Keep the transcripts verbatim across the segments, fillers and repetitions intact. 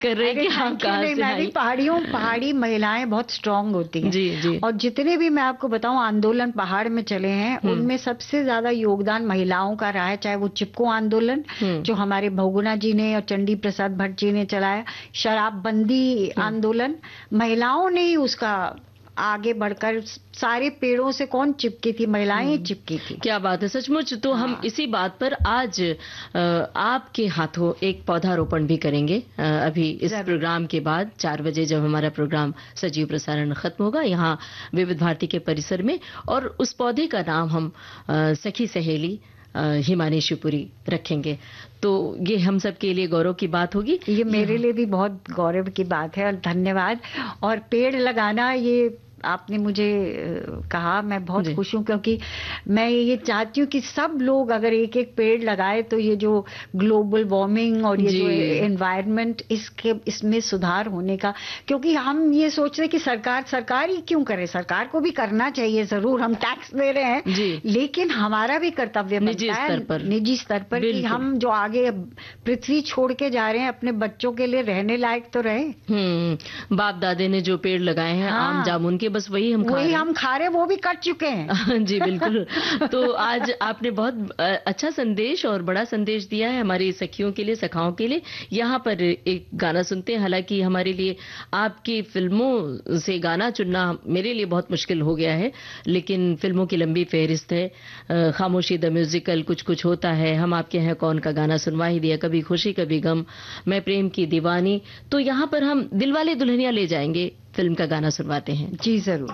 कर रहे हैं कि हाँ कहाँ से आई। पहाड़ियों पहाड़ी महिलाएं बहुत स्ट्रांग होती हैं जी जी। और जितने भी मैं आपको बताऊं आंदोलन पहाड़ में चले हैं उनमें सबसे ज्यादा योगदान महिलाओं का रहा है, चाहे वो चिपको आंदोलन जो हमारे बहुगुणा जी ने और चंडी प्रसाद भट्ट जी ने चलाया, शराबबंदी आंदोलन महिलाओं ने ही उसका आगे बढ़कर, सारे पेड़ों से कौन चिपकी थी, महिलाएं ही चिपकी थी। क्या बात है, सचमुच। तो हाँ। हम इसी बात पर आज आपके हाथों एक पौधारोपण भी करेंगे अभी इस प्रोग्राम के बाद चार बजे जब हमारा प्रोग्राम सजीव प्रसारण खत्म होगा यहाँ विविध भारती के परिसर में, और उस पौधे का नाम हम सखी सहेली हिमानी शिवपुरी रखेंगे। तो ये हम सब के लिए गौरव की बात होगी। ये मेरे लिए भी बहुत गौरव की बात है और धन्यवाद। और पेड़ लगाना ये आपने मुझे कहा, मैं बहुत खुश हूँ क्योंकि मैं ये चाहती हूँ कि सब लोग अगर एक एक पेड़ लगाए तो ये जो ग्लोबल वार्मिंग और ये जो एनवायरनमेंट इसके इसमें सुधार होने का, क्योंकि हम ये सोच रहे कि सरकार सरकार ही क्यों करे, सरकार को भी करना चाहिए जरूर, हम टैक्स दे रहे हैं, लेकिन हमारा भी कर्तव्य बनता है निजी स्तर पर कि हम जो आगे पृथ्वी छोड़ के जा रहे हैं अपने बच्चों के लिए रहने लायक तो रहे। हम्म बाप दादे ने जो पेड़ लगाए हैं आम जामुन के, बस वही हम खा वही हम खा रहे, वो भी कट चुके हैं। जी बिल्कुल। तो आज आपने बहुत अच्छा संदेश और बड़ा संदेश दिया है हमारी सखियों के लिए, सखाओं के लिए। यहाँ पर एक गाना सुनते हैं। हालांकि हमारे लिए आपकी फिल्मों से गाना चुनना मेरे लिए बहुत मुश्किल हो गया है, लेकिन फिल्मों की लंबी फहरिस्त है। खामोशी द म्यूजिकल, कुछ कुछ होता है, हम आपके हैं कौन का गाना सुनवा ही दिया, कभी खुशी कभी गम, मैं प्रेम की दीवानी। तो यहाँ पर हम दिलवाले दुल्हनिया ले जाएंगे फिल्म का गाना सुनवाते हैं। जी जरूर।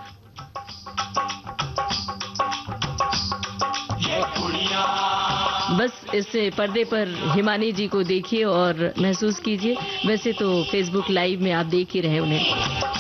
बस इस पर्दे पर हिमानी जी को देखिए और महसूस कीजिए। वैसे तो फेसबुक लाइव में आप देख ही रहे उन्हें।